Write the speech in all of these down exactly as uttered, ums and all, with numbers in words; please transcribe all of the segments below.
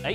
哎，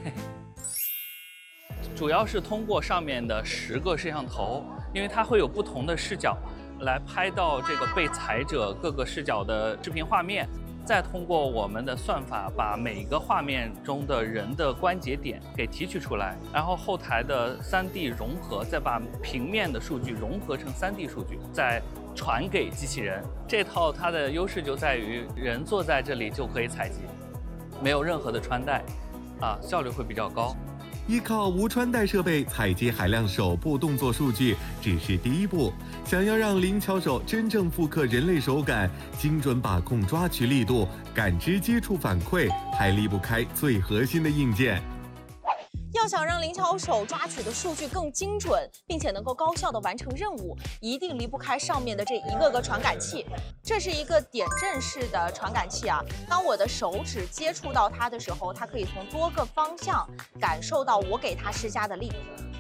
主要是通过上面的十个摄像头，因为它会有不同的视角来拍到这个被裁者各个视角的视频画面，再通过我们的算法把每个画面中的人的关节点给提取出来，然后后台的 三 D 融合，再把平面的数据融合成 三 D 数据，再传给机器人。这套它的优势就在于人坐在这里就可以采集，没有任何的穿戴，啊，效率会比较高。 依靠无穿戴设备采集海量手部动作数据只是第一步，想要让灵巧手真正复刻人类手感，精准把控抓取力度、感知接触反馈，还离不开最核心的硬件。 要想让灵巧手抓取的数据更精准，并且能够高效地完成任务，一定离不开上面的这一个个传感器。这是一个点阵式的传感器啊，当我的手指接触到它的时候，它可以从多个方向感受到我给它施加的力。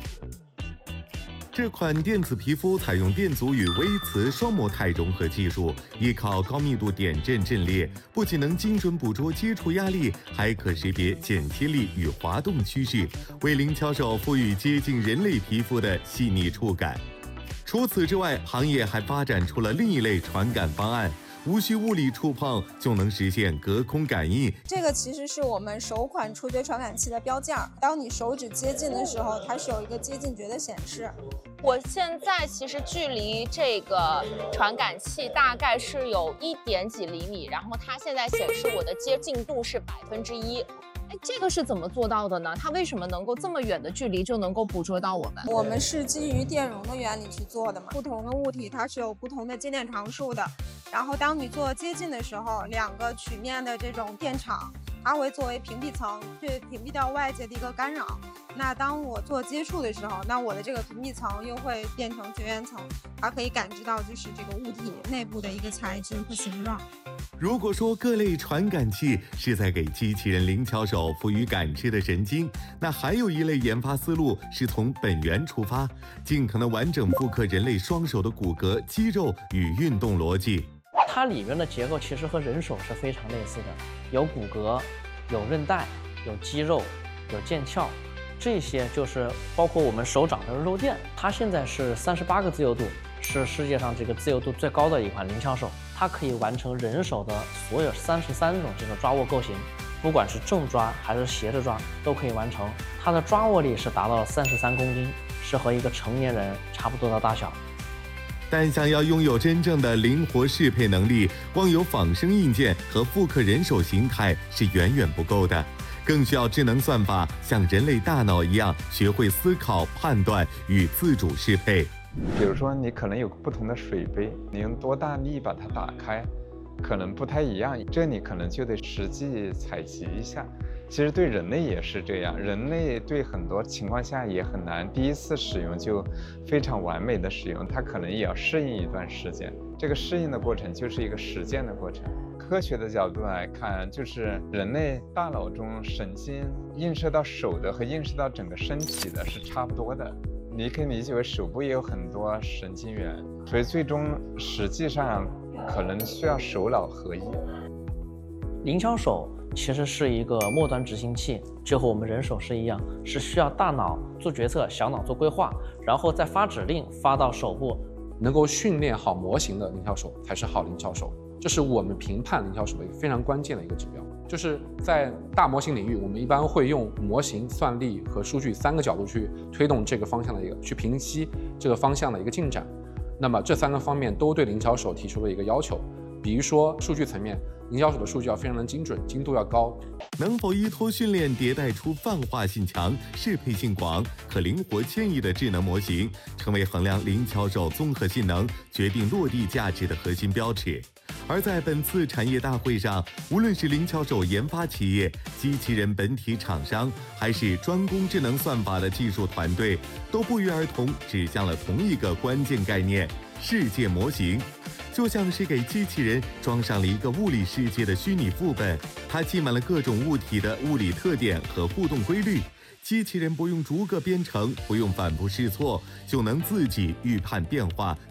这款电子皮肤采用电阻与微磁双模态融合技术，依靠高密度点阵阵列，不仅能精准捕捉接触压力，还可识别间歇力与滑动趋势，为灵巧手赋予接近人类皮肤的细腻触感。除此之外，行业还发展出了另一类传感方案。无需物理触碰就能实现隔空感应， 这个其实是我们首款触觉传感器的标件。当你手指接近的时候，它是有一个接近觉的显示。 我现在其实距离这个传感器大概是有一点几厘米，然后它现在显示我的接近度是百分之一。哎，这个是怎么做到的呢？它为什么能够这么远的距离就能够捕捉到我们？ 我们是基于电容的原理去做的嘛，不同的物体它是有不同的接电常数的，然后当你做接近的时候，两个曲面的这种电场，它会作为屏蔽层去屏蔽掉外界的一个干扰。那当我做接触的时候，那我的这个屏蔽层又会变成绝缘层，它可以感知到就是这个物体内部的一个材质和形状。 如果说各类传感器是在给机器人灵巧手赋予感知的神经，那还有一类研发思路是从本源出发，尽可能完整复刻人类双手的骨骼、肌肉与运动逻辑。 它里面的结构其实和人手是非常类似的，有骨骼、有韧带、有肌肉、有腱鞘，这些就是包括我们手掌的肉垫。它现在是三十八个自由度，是世界上这个自由度最高的一款灵巧手。它可以完成人手的所有三十三种这个抓握构型，不管是正抓还是斜着抓都可以完成。它的抓握力是达到了三十三公斤，是和一个成年人差不多的大小。 但想要拥有真正的灵活适配能力，光有仿生硬件和复刻人手形态是远远不够的，更需要智能算法像人类大脑一样学会思考、判断与自主适配。 比如说，你可能有不同的水杯，你用多大力把它打开，可能不太一样，这你可能就得实际采集一下。其实对人类也是这样，人类对很多情况下也很难第一次使用就非常完美的使用，它可能也要适应一段时间。这个适应的过程就是一个实践的过程。科学的角度来看，就是人类大脑中神经映射到手的和映射到整个身体的是差不多的。你可以理解为手部也有很多神经元，所以最终实际上可能需要手脑合一。 灵巧手其实是一个末端执行器，就和我们人手是一样，是需要大脑做决策，小脑做规划，然后再发指令发到手部。 能够训练好模型的灵巧手才是好灵巧手，这是我们评判灵巧手的一个非常关键的一个指标。就是在大模型领域，我们一般会用模型、算力和数据三个角度去推动这个方向的一个，去评析这个方向的一个进展。那么这三个方面都对灵巧手提出了一个要求，比如说数据层面，灵巧手的数据要非常的精准，精度要高。 能否依托训练迭代出泛化性强、适配性广、可灵活迁移的智能模型，成为衡量灵巧手综合性能、决定落地价值的核心标尺。而在本次产业大会上，无论是灵巧手研发企业、机器人本体厂商，还是专攻智能算法的技术团队，都不约而同指向了同一个关键概念：世界模型。就像是给机器人装上了一个物理世界的虚拟副本，它记满了各种物体的物理特点和互动规律。机器人不用逐个编程，不用反复试错，就能自己预判变化，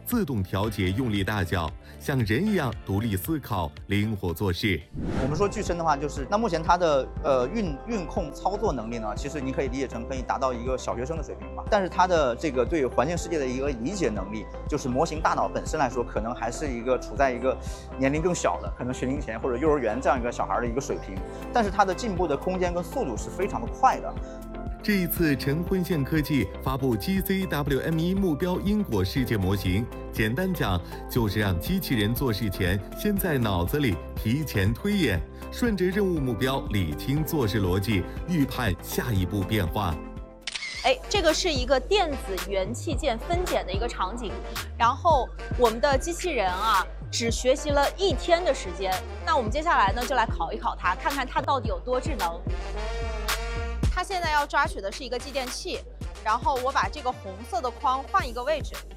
自动调节用力大小，像人一样独立思考、灵活做事。 我们说具身的话，就是那目前它的呃运运控操作能力呢，其实你可以理解成可以达到一个小学生的水平吧。但是它的这个对环境世界的一个理解能力，就是模型大脑本身来说，可能还是一个处在一个年龄更小的，可能学龄前或者幼儿园这样一个小孩的一个水平。但是它的进步的空间跟速度是非常的快的。 这一次，陈坤线科技发布 G C W M 一目标因果世界模型，简单讲就是让机器人做事前先在脑子里提前推演，顺着任务目标理清做事逻辑，预判下一步变化。 哎，这个是一个电子元器件分拣的一个场景，然后我们的机器人啊，只学习了一天的时间。那我们接下来呢，就来考一考它，看看它到底有多智能。它现在要抓取的是一个继电器，然后我把这个红色的框换一个位置。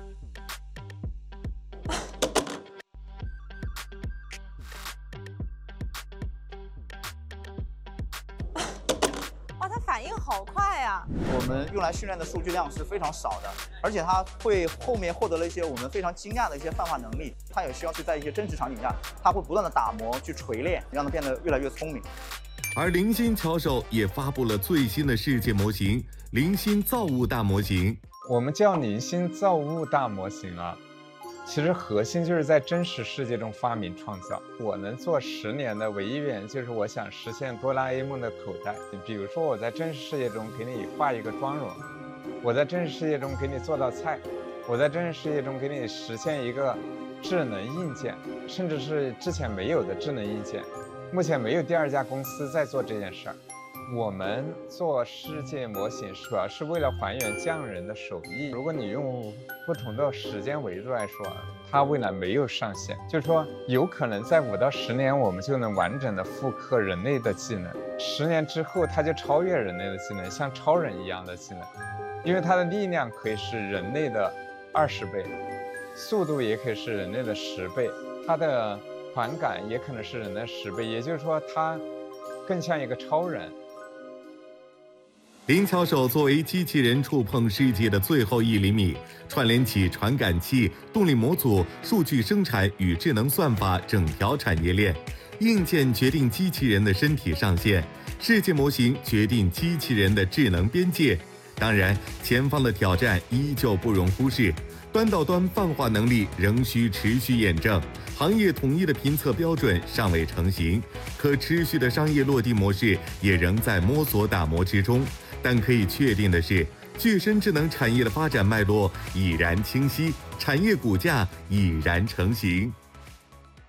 哇，它反应好快啊！ 我们用来训练的数据量是非常少的，而且它会后面获得了一些我们非常惊讶的一些泛化能力。它也需要去在一些真实场景下，它会不断的打磨去锤炼，让它变得越来越聪明。 而零星巧手也发布了最新的世界模型——零星造物大模型。 我们叫零星造物大模型啊，其实核心就是在真实世界中发明创造。我能做十年的唯一原因就是我想实现哆啦 A 梦的口袋。比如说我在真实世界中给你画一个妆容，我在真实世界中给你做道菜，我在真实世界中给你实现一个智能硬件，甚至是之前没有的智能硬件。目前没有第二家公司在做这件事儿。我们做世界模型主要是为了还原匠人的手艺。如果你用不同的时间维度来说，它未来没有上限，就是说有可能在五到十年我们就能完整的复刻人类的技能，十年之后它就超越人类的技能，像超人一样的技能，因为它的力量可以是人类的二十倍，速度也可以是人类的十倍，它的传感也可能是人的十倍，也就是说它更像一个超人。 灵巧手作为机器人触碰世界的最后一厘米，串联起传感器、动力模组、数据生产与智能算法整条产业链。硬件决定机器人的身体上限，世界模型决定机器人的智能边界。当然，前方的挑战依旧不容忽视。端到端泛化能力仍需持续验证，行业统一的评测标准尚未成型，可持续的商业落地模式也仍在摸索打磨之中。但可以确定的是，具身智能产业的发展脉络已然清晰，产业骨架已然成型。